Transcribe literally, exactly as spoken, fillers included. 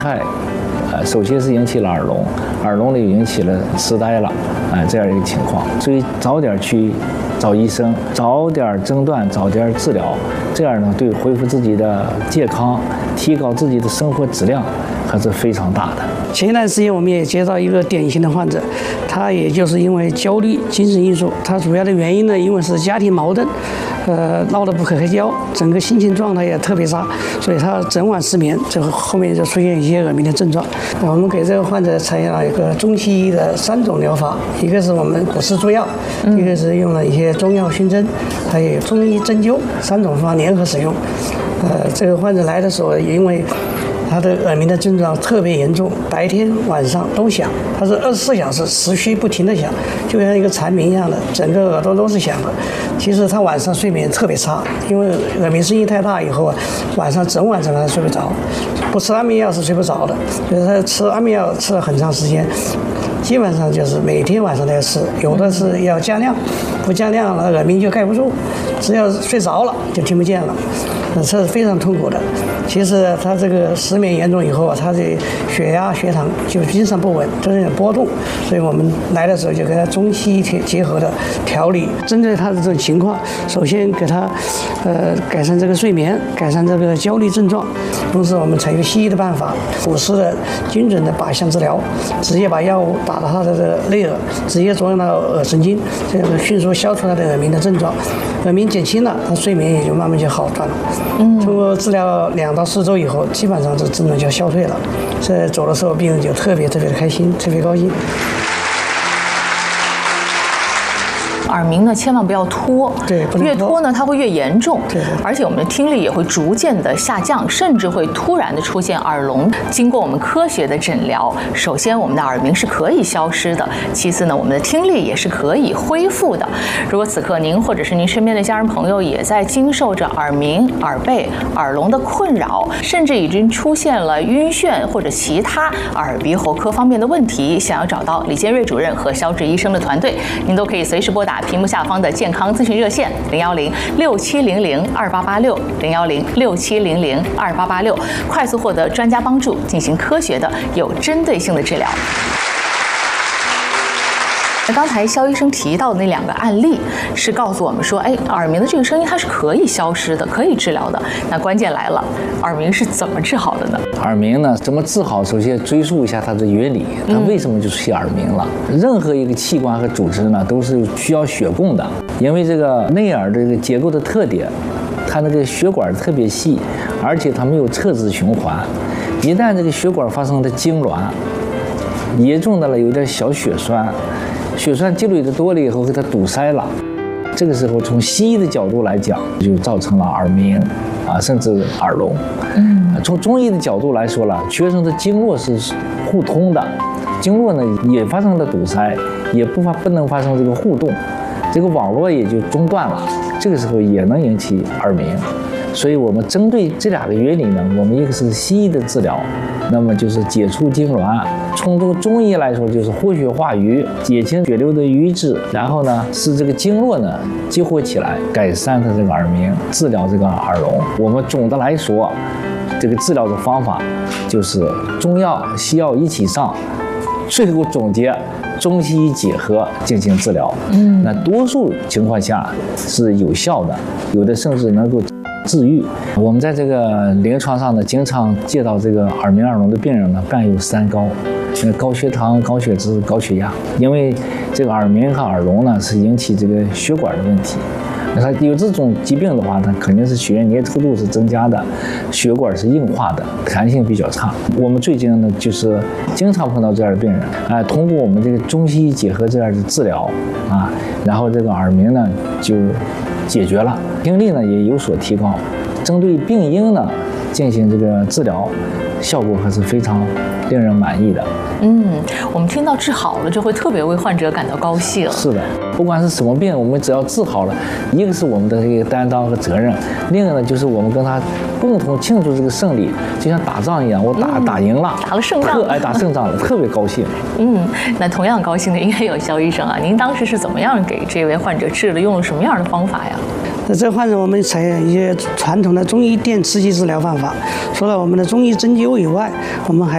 害，呃，首先是引起了耳聋，耳聋呢又引起了痴呆了，啊、呃，这样一个情况。所以早点去找医生，早点诊断，早点治疗，这样呢对恢复自己的健康、提高自己的生活质量还是非常大的。 前一段时间我们也接到一个典型的患者，他也就是因为焦虑、精神因素，他主要的原因呢，因为是家庭矛盾，呃，闹得不可开交，整个心情状态也特别差，所以他整晚失眠，这后面就出现一些耳鸣的症状。我们给这个患者采用了一个中西医的三种疗法，一个是我们古式助药，嗯、一个是用了一些中药熏蒸，还有中医针灸，三种方法联合使用。呃，这个患者来的时候，因为他的耳鸣的症状特别严重，白天晚上都响，他是二十四小时持续不停的响，就像一个蝉鸣一样的，整个耳朵都是响的。其实他晚上睡眠特别差，因为耳鸣声音太大以后啊，晚上整晚整晚睡不着，不吃安眠药是睡不着的。就是他吃安眠药吃了很长时间，基本上就是每天晚上都要吃，有的是要加量，不加量了耳鸣就盖不住，只要睡着了就听不见了。这是非常痛苦的。其实他这个失眠严重以后啊，他的血压、血糖就经常不稳，都是有波动。所以我们来的时候就给他中西医结合的调理，针对他的这种情况，首先给他呃改善这个睡眠，改善这个焦虑症状。同时我们采用西医的办法，古式的精准的靶向治疗，直接把药物打到他的这个内耳，直接作用到耳神经，这样迅速消除他的耳鸣的症状，耳鸣减轻了，他睡眠也就慢慢就好转了。嗯，通过治疗两到四周以后，基本上这症状就消退了。这走的时候，病人就特别特别的开心，特别高兴。 耳鸣呢，千万不要拖， 对，不能拖越拖呢，它会越严重， 对， 而且我们的听力也会逐渐的下降，甚至会突然的出现耳聋。经过我们科学的诊疗，首先我们的耳鸣是可以消失的，其次呢，我们的听力也是可以恢复的。如果此刻您或者是您身边的家人朋友也在经受着耳鸣、耳背、耳聋的困扰，甚至已经出现了晕眩或者其他耳鼻喉科方面的问题，想要找到李建瑞主任和肖志医生的团队，您都可以随时拨打屏幕下方的健康咨询热线零幺零六七零零二八八六零幺零六七零零二八八六，快速获得专家帮助，进行科学的、有针对性的治疗。那刚才肖医生提到的那两个案例，是告诉我们说，哎，耳鸣的这个声音它是可以消失的，可以治疗的。那关键来了，耳鸣是怎么治好的呢？ 耳鸣呢，怎么治好？首先追溯一下它的原理，它为什么就出现耳鸣了？嗯、任何一个器官和组织呢，都是需要血供的，因为这个内耳这个结构的特点，它那个血管特别细，而且它没有侧支循环。一旦这个血管发生了痉挛，严重的了有点小血栓。血栓积累的多了以后，给它堵塞了。这个时候，从西医的角度来讲，就造成了耳鸣，啊，甚至耳聋。嗯，从中医的角度来说了，全身的经络是互通的，经络呢也发生了堵塞，也不发不能发生这个互动，这个网络也就中断了。这个时候也能引起耳鸣。所以我们针对这两个原理呢，我们一个是西医的治疗，那么就是解除痉挛；从这个中医来说，就是活血化瘀，减轻血流的瘀滞，然后呢使这个经络呢激活起来，改善它这个耳鸣，治疗这个耳聋。我们总的来说，这个治疗的方法就是中药、西药一起上，最后总结中西医结合进行治疗。嗯，那多数情况下是有效的，有的甚至能够治愈。我们在这个临床上呢，经常见到这个耳鸣耳聋的病人呢，伴有三高，高血糖、高血脂、高血压。因为这个耳鸣和耳聋呢，是引起这个血管的问题。那他有这种疾病的话，它肯定是血液粘稠度是增加的，血管是硬化的，弹性比较差。我们最近呢，就是经常碰到这样的病人，啊、呃，通过我们这个中西医结合这样的治疗啊，然后这个耳鸣呢就解决了，听力呢也有所提高。针对病因呢进行这个治疗，效果还是非常令人满意的。 嗯，我们听到治好了，就会特别为患者感到高兴。 是的，不管是什么病，我们只要治好了，一个是我们的这个担当和责任，另一个呢就是我们跟他共同庆祝这个胜利，就像打仗一样，我打、嗯、打赢了， 打了胜仗， 哎，打胜仗了，特别高兴。 嗯，那同样高兴的应该有肖医生啊，您当时是怎么样给这位患者治的？用了什么样的方法呀？ 那这患者我们采用一些传统的中医电刺激治疗方法，除了我们的中医针灸以外，我们还